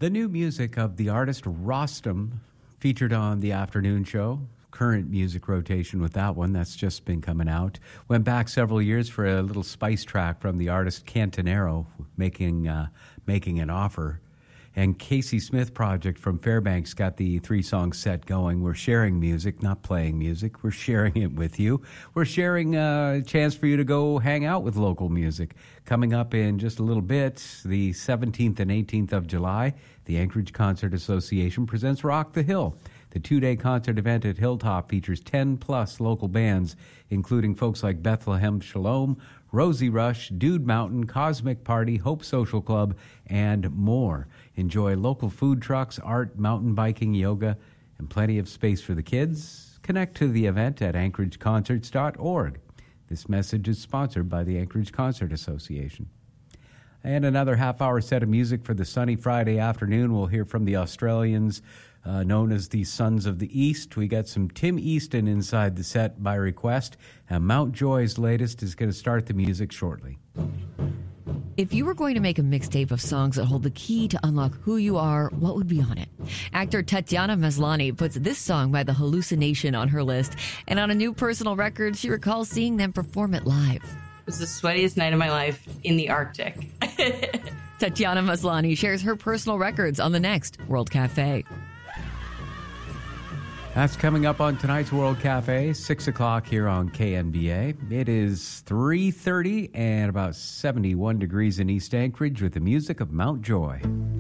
The new music of the artist Rostam featured on the afternoon show. Current music rotation with that one. That's just been coming out. Went back several years for a little spice track from the artist Cantanero, making an offer. And Casey Smith Project from Fairbanks got the 3-song set going. We're sharing music, not playing music. We're sharing it with you. We're sharing a chance for you to go hang out with local music. Coming up in just a little bit, the 17th and 18th of July, the Anchorage Concert Association presents Rock the Hill. The 2-day concert event at Hilltop features 10-plus local bands, including folks like Bethlehem Shalom, Rosie Rush, Dude Mountain, Cosmic Party, Hope Social Club, and more. Enjoy local food trucks, art, mountain biking, yoga, and plenty of space for the kids. Connect to the event at anchorageconcerts.org. This message is sponsored by the Anchorage Concert Association. And another half-hour set of music for the sunny Friday afternoon. We'll hear from the Australians known as the Sons of the East. We got some Tim Easton inside the set by request, and Mount Joy's latest is going to start the music shortly. If you were going to make a mixtape of songs that hold the key to unlock who you are, what would be on it? Actor Tatiana Maslany puts this song by The Hallucination on her list, and on a new personal record, she recalls seeing them perform it live. It was the sweatiest night of my life in the Arctic. Tatiana Maslany shares her personal records on the next World Cafe. That's coming up on tonight's World Cafe, 6 o'clock here on KNBA. It is 3:30 and about 71 degrees in East Anchorage with the music of Mount Joy.